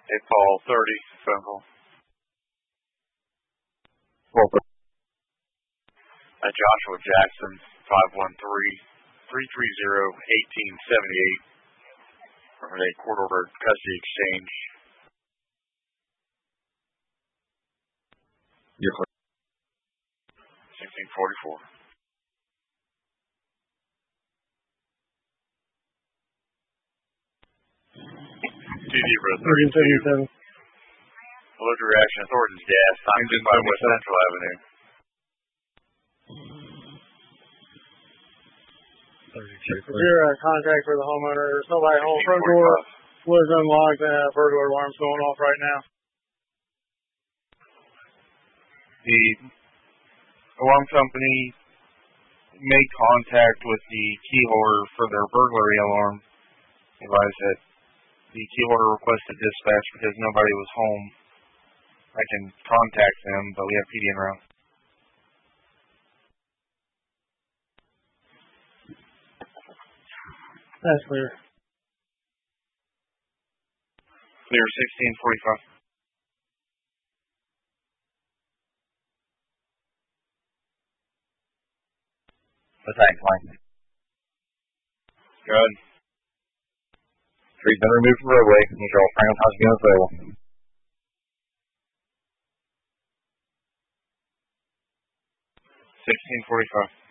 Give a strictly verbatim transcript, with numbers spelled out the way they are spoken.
eight Paul thirty, phone call. Well, uh, Joshua Jackson, five one three, three three zero, one eight seven eight. From a court ordered custody exchange. You're clear. sixteen forty-four. T D for thirty-two. Allergic reaction authorities gas, nine two five West Central Avenue. Your uh, contact for the homeowner. There's nobody home. Front door was unlocked. Uh, burglar alarm's going off right now. The alarm company made contact with the key holder for their burglary alarm. Advised that the key holder requested dispatch because nobody was home. I can contact them, but we have P D en route. That's clear. Clear sixteen forty-five. The tank line. Good. Tree's been removed from the roadway. Control Franklin House units available. sixteen forty-five.